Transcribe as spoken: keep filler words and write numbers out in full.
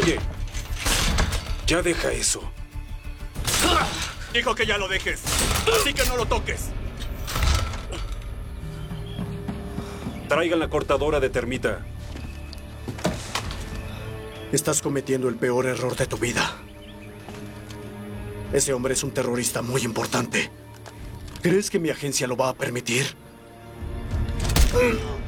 Oye, ya deja eso. Dijo que ya lo dejes, así que no lo toques. Traigan la cortadora de termita. Estás cometiendo el peor error de tu vida. Ese hombre es un terrorista muy importante. ¿Crees que mi agencia lo va a permitir?